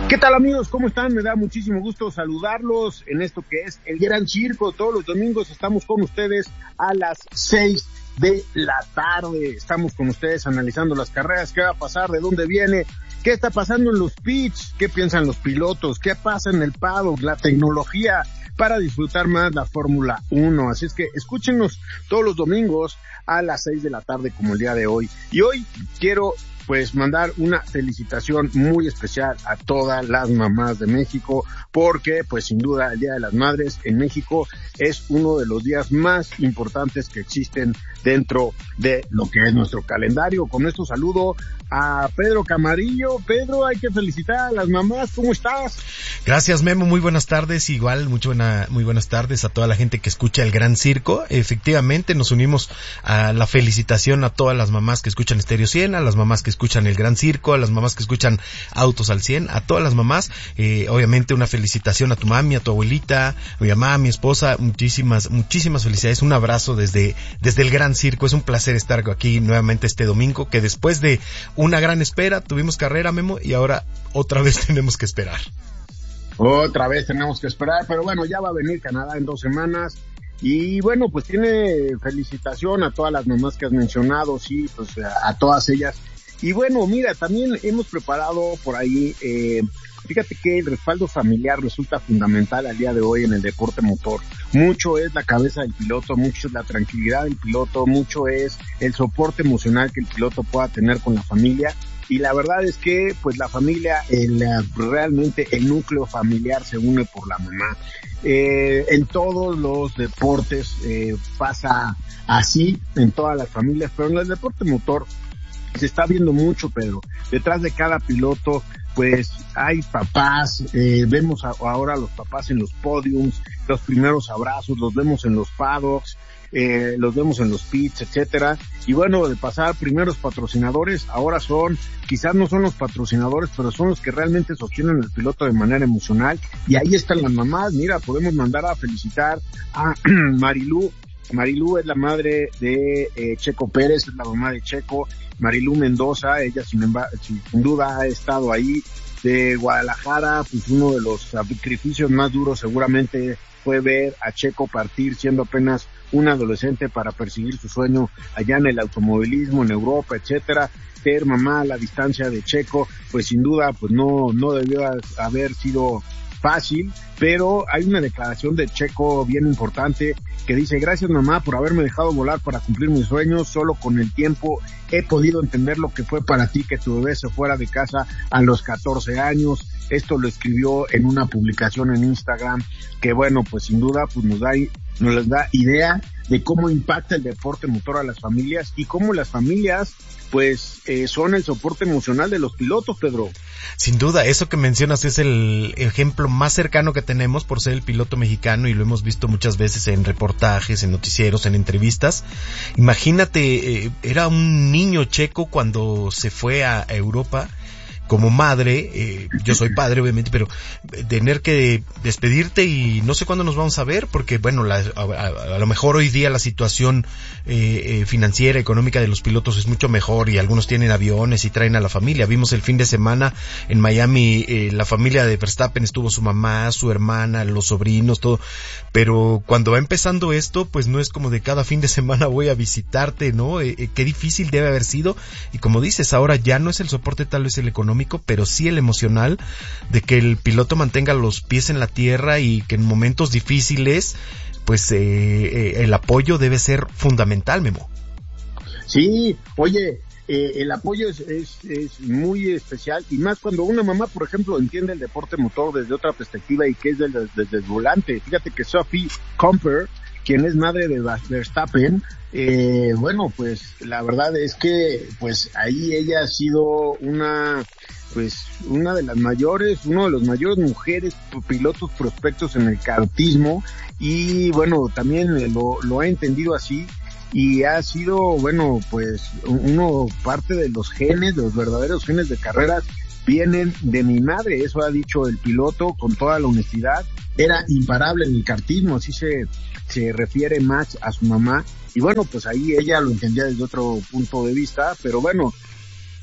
¿Qué tal, amigos? ¿Cómo están? Me da muchísimo gusto saludarlos en esto que es el Gran Circo. Todos los domingos estamos con ustedes a las 6 de la tarde. Estamos con ustedes analizando las carreras, qué va a pasar, de dónde viene, qué está pasando en los pits, qué piensan los pilotos, qué pasa en el paddock, la tecnología para disfrutar más la Fórmula 1. Así es que escúchenos todos los domingos a las 6 de la tarde como el día de hoy. Y hoy quiero mandar una felicitación muy especial a todas las mamás de México, porque sin duda el Día de las Madres en México es uno de los días más importantes que existen dentro de lo que es nuestro calendario. Con esto saludo a Pedro Camarillo. Pedro, hay que felicitar a las mamás. ¿Cómo estás? Gracias, Memo. Muy buenas tardes. Igual, muy buenas tardes a toda la gente que escucha el Gran Circo. Efectivamente, nos unimos a la felicitación a todas las mamás que escuchan Estéreo 100, a las mamás que escuchan el Gran Circo, a las mamás que escuchan Autos al 100, a todas las mamás. Obviamente una felicitación a tu mami, a tu abuelita, a mi mamá, a mi esposa. Muchísimas felicidades. Un abrazo desde el Gran Circo. Es un placer estar aquí nuevamente este domingo, que después de una gran espera tuvimos carrera, Memo, y ahora otra vez tenemos que esperar. Otra vez tenemos que esperar, pero bueno, ya va a venir Canadá en 2 semanas. Y bueno, tiene felicitación a todas las mamás que has mencionado, sí, a todas ellas. Y bueno, mira, también hemos preparado por ahí, fíjate que el respaldo familiar resulta fundamental al día de hoy en el deporte motor. Mucho es la cabeza del piloto, mucho es la tranquilidad del piloto, mucho es el soporte emocional que el piloto pueda tener con la familia. Y la verdad es que la familia, realmente el núcleo familiar se une por la mamá. En todos los deportes pasa así, en todas las familias, pero en el deporte motor se está viendo mucho, Pedro. Detrás de cada piloto hay papás, vemos ahora a los papás en los podiums, los primeros abrazos, los vemos en los paddocks, los vemos en los pits, etcétera. Y bueno, de pasar primeros patrocinadores, ahora quizás no son los patrocinadores, pero son los que realmente sostienen al piloto de manera emocional. Y ahí están las mamás. Mira, podemos mandar a felicitar a Marilú. Marilú es la madre de Checo Pérez, es la mamá de Checo. Marilú Mendoza, ella sin duda ha estado ahí. De Guadalajara, uno de los sacrificios más duros seguramente fue ver a Checo partir siendo apenas un adolescente para perseguir su sueño allá en el automovilismo, en Europa, etcétera. Ser mamá a la distancia de Checo, sin duda, no debió haber sido fácil, pero hay una declaración de Checo bien importante que dice: gracias, mamá, por haberme dejado volar para cumplir mis sueños. Solo con el tiempo he podido entender lo que fue para ti que tu bebé se fuera de casa a los 14 años. Esto lo escribió en una publicación en Instagram que sin duda nos les da idea de cómo impacta el deporte motor a las familias y cómo las familias son el soporte emocional de los pilotos, Pedro. Sin duda, eso que mencionas es el ejemplo más cercano que tenemos por ser el piloto mexicano, y lo hemos visto muchas veces en reportajes, en noticieros, en entrevistas. Imagínate, era un niño Checo cuando se fue a Europa. Como madre, yo soy padre obviamente, pero tener que despedirte y no sé cuándo nos vamos a ver, porque a lo mejor hoy día la situación financiera, económica de los pilotos es mucho mejor y algunos tienen aviones y traen a la familia. Vimos el fin de semana en Miami, la familia de Verstappen estuvo, su mamá, su hermana, los sobrinos, todo, pero cuando va empezando esto, no es como de cada fin de semana voy a visitarte, ¿no? Qué difícil debe haber sido, y como dices, ahora ya no es el soporte tal vez el económico, pero sí el emocional, de que el piloto mantenga los pies en la tierra y que en momentos difíciles el apoyo debe ser fundamental, Memo. Sí, oye, el apoyo es muy especial, y más cuando una mamá, por ejemplo, entiende el deporte motor desde otra perspectiva y que es desde el volante. Fíjate que Sophie Comper, quien es madre de Verstappen, la verdad es que ahí ella ha sido una de las mayores, uno de los mayores mujeres pilotos prospectos en el kartismo, y también lo ha entendido así, y ha sido parte de los genes, de los verdaderos genes de carreras vienen de mi madre. Eso ha dicho el piloto con toda la honestidad. Era imparable en el kartismo, así se refiere Max a su mamá, y ahí ella lo entendía desde otro punto de vista, pero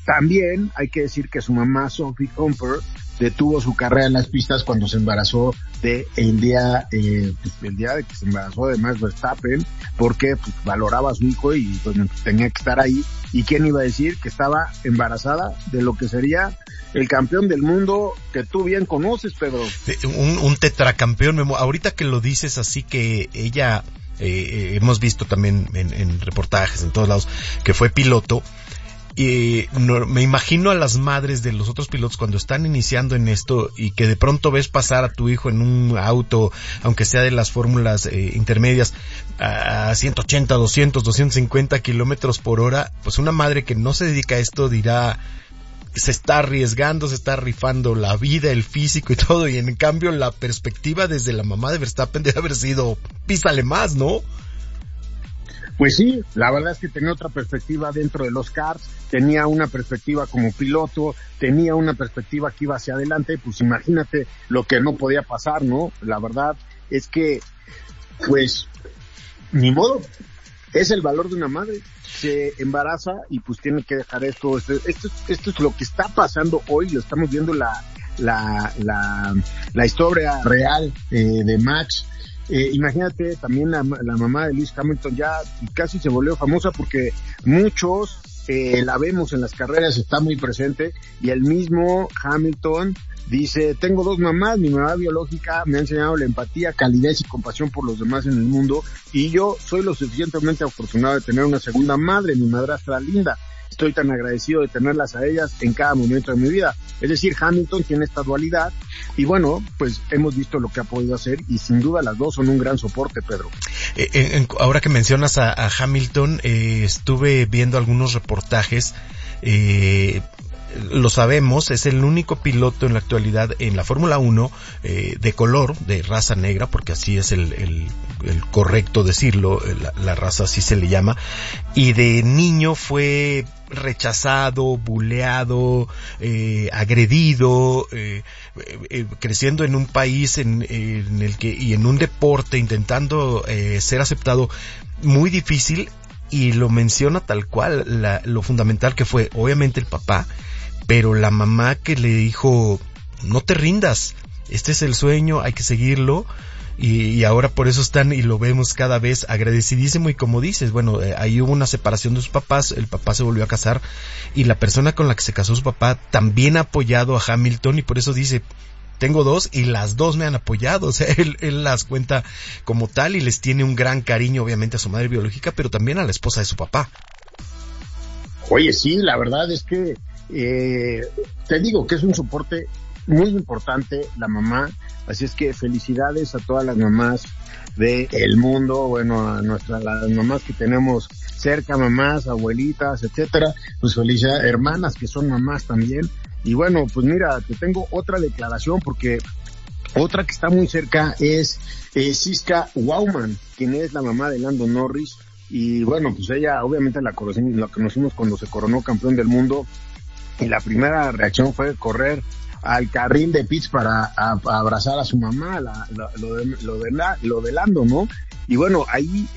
También hay que decir que su mamá, Sophie Humper, detuvo su carrera en las pistas cuando se embarazó el día de que se embarazó de Max Verstappen, porque pues, valoraba a su hijo y pues, tenía que estar ahí. ¿Y quién iba a decir que estaba embarazada de lo que sería el campeón del mundo que tú bien conoces, Pedro? Un tetracampeón, Memo. Ahorita que lo dices así, que ella, hemos visto también en reportajes en todos lados, que fue piloto. Y me imagino a las madres de los otros pilotos cuando están iniciando en esto y que de pronto ves pasar a tu hijo en un auto, aunque sea de las fórmulas intermedias, a 180, 200, 250 kilómetros por hora. Pues una madre que no se dedica a esto dirá, se está arriesgando, se está rifando la vida, el físico y todo, y en cambio la perspectiva desde la mamá de Verstappen debe haber sido, písale más, ¿no? Pues sí, la verdad es que tenía otra perspectiva dentro de los karts, tenía una perspectiva como piloto, tenía una perspectiva que iba hacia adelante, pues imagínate lo que no podía pasar, ¿no? La verdad es que, pues, ni modo, es el valor de una madre, se embaraza y pues tiene que dejar esto es lo que está pasando hoy, lo estamos viendo la historia real de Max. Imagínate también la mamá de Lewis Hamilton ya casi se volvió famosa porque muchos la vemos en las carreras, está muy presente, y el mismo Hamilton dice, tengo dos mamás, mi mamá biológica me ha enseñado la empatía, calidez y compasión por los demás en el mundo, y yo soy lo suficientemente afortunado de tener una segunda madre, mi madrastra linda. Estoy tan agradecido de tenerlas a ellas en cada momento de mi vida. Es decir, Hamilton tiene esta dualidad y bueno, pues hemos visto lo que ha podido hacer y sin duda las dos son un gran soporte, Pedro. Ahora que mencionas a Hamilton, estuve viendo algunos reportajes. Lo sabemos, es el único piloto en la actualidad en la Fórmula 1 de color, de raza negra, porque así es el correcto decirlo, la raza así se le llama, y de niño fue rechazado, buleado, agredido, creciendo en un país en el que, y en un deporte, intentando ser aceptado, muy difícil, y lo menciona tal cual, lo fundamental que fue, obviamente el papá, pero la mamá que le dijo, no te rindas, este es el sueño, hay que seguirlo, y ahora por eso están, y lo vemos cada vez agradecidísimo, y como dices, bueno, ahí hubo una separación de sus papás, el papá se volvió a casar, y la persona con la que se casó su papá también ha apoyado a Hamilton, y por eso dice, tengo dos, y las dos me han apoyado, o sea, él las cuenta como tal, y les tiene un gran cariño, obviamente, a su madre biológica, pero también a la esposa de su papá. Oye, sí, la verdad es que te digo que es un soporte muy importante la mamá, así es que felicidades a todas las mamás del mundo, bueno, a las mamás que tenemos cerca, mamás, abuelitas, etcétera, pues felicidades, hermanas que son mamás también, y bueno, pues mira, te tengo otra declaración porque otra que está muy cerca es Siska Wauman, quien es la mamá de Lando Norris, y bueno, pues ella obviamente la conocimos cuando se coronó campeón del mundo, y la primera reacción fue correr al carril de pits para abrazar a su mamá, lo de Lando, ¿no? Y bueno, ahí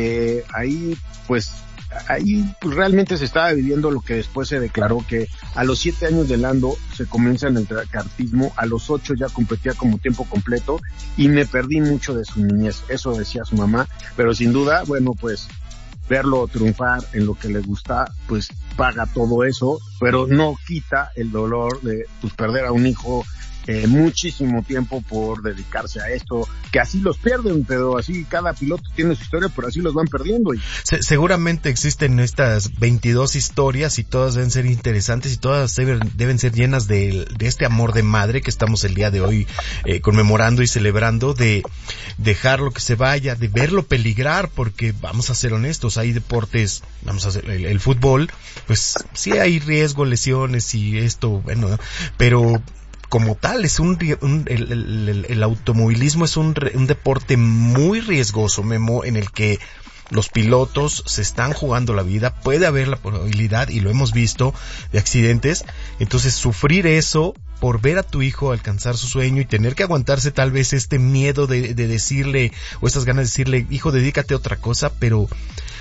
realmente se estaba viviendo lo que después se declaró, que a los 7 años de Lando se comienza en el kartismo, a los 8 ya competía como tiempo completo, y me perdí mucho de su niñez, eso decía su mamá, pero sin duda, bueno, pues verlo triunfar en lo que le gusta, pues paga todo eso, pero no quita el dolor de pues perder a un hijo muchísimo tiempo por dedicarse a esto, que así los pierden, pero así cada piloto tiene su historia, pero así los van perdiendo. Seguramente existen estas 22 historias y todas deben ser interesantes y todas deben ser llenas de este amor de madre que estamos el día de hoy conmemorando y celebrando, de dejarlo que se vaya, de verlo peligrar, porque vamos a ser honestos, hay deportes, vamos a hacer el fútbol, pues sí hay riesgo, lesiones y esto, bueno, pero como tal es el automovilismo es un deporte muy riesgoso, Memo, en el que los pilotos se están jugando la vida, puede haber la probabilidad, y lo hemos visto, de accidentes. Entonces sufrir eso por ver a tu hijo alcanzar su sueño y tener que aguantarse tal vez este miedo de decirle, o estas ganas de decirle, hijo, dedícate a otra cosa, pero